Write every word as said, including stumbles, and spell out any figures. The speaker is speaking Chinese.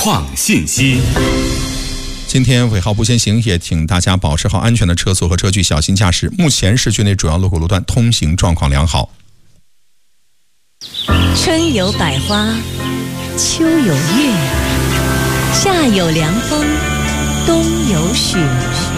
况信息。 今天尾号不先行，也请大家保持好安全的车速和车距，小心驾驶。目前市区内主要路口路段通行状况良好。 春有百花，秋有月，夏有凉风，冬有雪。